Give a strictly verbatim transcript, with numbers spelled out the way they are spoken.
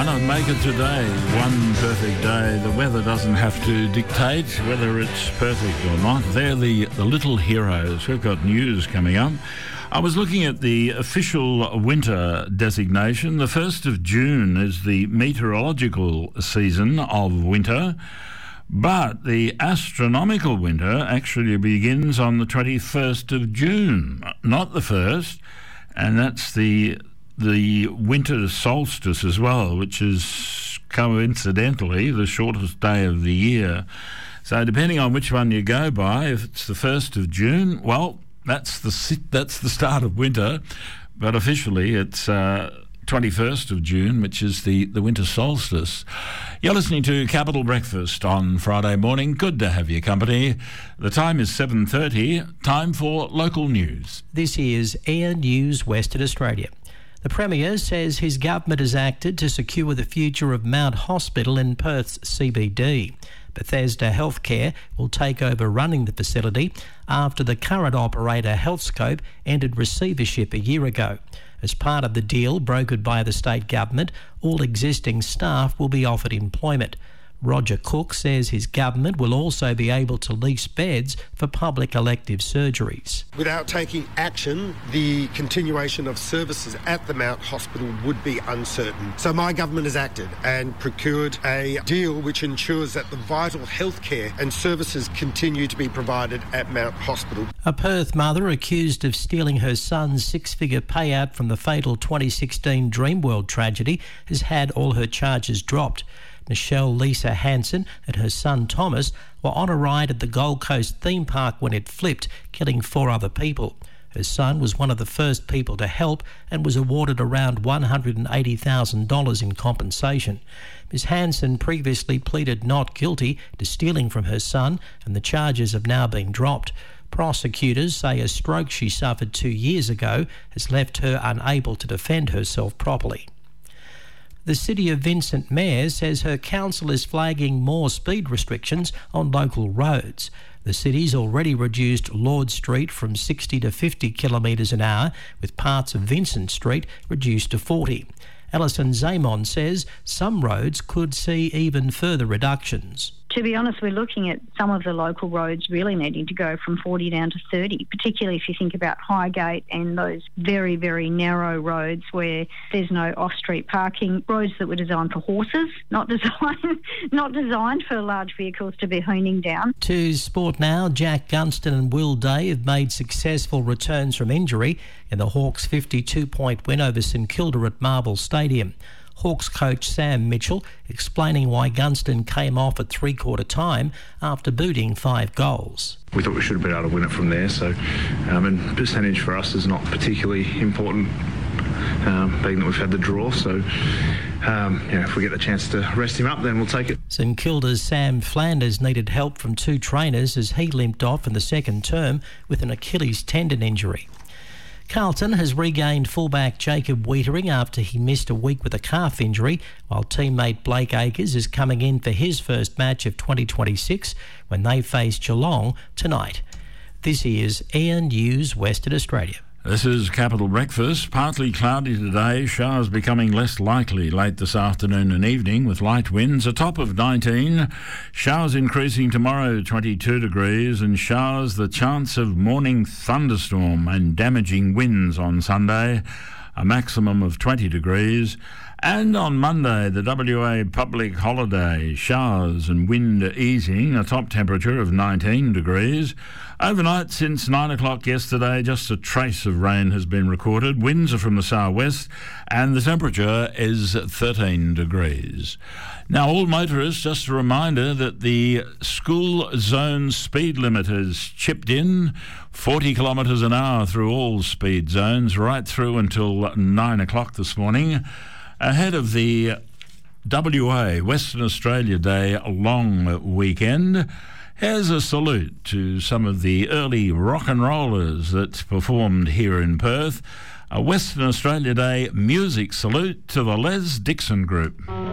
cannot make it today. One perfect day. The weather doesn't have to dictate whether it's perfect or not. They're the, the little heroes. We've got news coming up. I was looking at the official winter designation. The first of June is the meteorological season of winter, but the astronomical winter actually begins on the twenty-first of June, not the first, and that's the the winter solstice as well, which is coincidentally the shortest day of the year. So depending on which one you go by, if it's the first of June, well, that's the that's the start of winter, but officially it's uh, twenty-first of June, which is the, the winter solstice. You're listening to Capital Breakfast on Friday morning. Good to have your company. The time is seven thirty. Time for local news. This is Air News Western Australia. The Premier says his government has acted to secure the future of Mount Hospital in Perth's C B D. Bethesda Healthcare will take over running the facility after the current operator Healthscope entered receivership a year ago. As part of the deal brokered by the state government, all existing staff will be offered employment. Roger Cook says his government will also be able to lease beds for public elective surgeries. Without taking action, the continuation of services at the Mount Hospital would be uncertain. So my government has acted and procured a deal which ensures that the vital healthcare and services continue to be provided at Mount Hospital. A Perth mother accused of stealing her son's six-figure payout from the fatal twenty sixteen Dreamworld tragedy has had all her charges dropped. Michelle Lisa Hansen and her son Thomas were on a ride at the Gold Coast theme park when it flipped, killing four other people. Her son was one of the first people to help and was awarded around one hundred eighty thousand dollars in compensation. Miz Hansen previously pleaded not guilty to stealing from her son, and the charges have now been dropped. Prosecutors say a stroke she suffered two years ago has left her unable to defend herself properly. The City of Vincent Mayor says her council is flagging more speed restrictions on local roads. The city's already reduced Lord Street from sixty to fifty kilometres an hour, with parts of Vincent Street reduced to forty. Alison Zamon says some roads could see even further reductions. To be honest, we're looking at some of the local roads really needing to go from forty down to thirty, particularly if you think about Highgate and those very, very narrow roads where there's no off-street parking, roads that were designed for horses, not designed not designed for large vehicles to be hooning down. To sport now, Jack Gunston and Will Day have made successful returns from injury in the Hawks' fifty-two point win over St Kilda at Marvel Stadium. Hawks coach Sam Mitchell explaining why Gunston came off at three-quarter time after booting five goals. We thought we should have been able to win it from there, so um, and percentage for us is not particularly important, um, being that we've had the draw, so um, yeah, if we get the chance to rest him up, then we'll take it. St Kilda's Sam Flanders needed help from two trainers as he limped off in the second term with an Achilles tendon injury. Carlton has regained fullback Jacob Wiedering after he missed a week with a calf injury, while teammate Blake Acres is coming in for his first match of twenty twenty-six when they face Geelong tonight. This is Air News Western Australia. This is Capital Breakfast. Partly cloudy today, showers becoming less likely late this afternoon and evening with light winds. A top of nineteen. Showers increasing tomorrow, twenty-two degrees, and showers, the chance of morning thunderstorm and damaging winds on Sunday, a maximum of twenty degrees. And on Monday, the W A public holiday, showers and wind easing, a top temperature of nineteen degrees. Overnight, since nine o'clock yesterday, just a trace of rain has been recorded. Winds are from the southwest, and the temperature is thirteen degrees. Now, all motorists, just a reminder that the school zone speed limit has chipped in, forty kilometres an hour through all speed zones, right through until nine o'clock this morning, ahead of the W A Western Australia Day long weekend. Here's a salute to some of the early rock and rollers that performed here in Perth. A Western Australia Day music salute to the Les Dixon Group.